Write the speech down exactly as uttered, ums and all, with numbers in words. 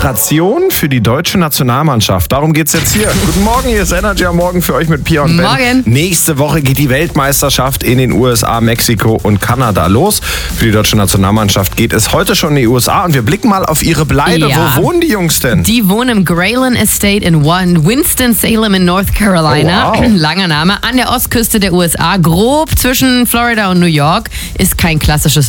Inspiration für die deutsche Nationalmannschaft. Darum geht's jetzt hier. Guten Morgen, hier ist Energy am Morgen für euch mit Pia und Ben. Morgen. Nächste Woche geht die Weltmeisterschaft in den U S A, Mexiko und Kanada los. Für die deutsche Nationalmannschaft geht es heute schon in die U S A und wir blicken mal auf ihre Bleibe. Ja. Wo wohnen die Jungs denn? Die wohnen im Grayland Estate in Winston-Salem in North Carolina. Oh, wow. Langer Name. An der Ostküste der U S A, grob zwischen Florida und New York. Ist kein klassisches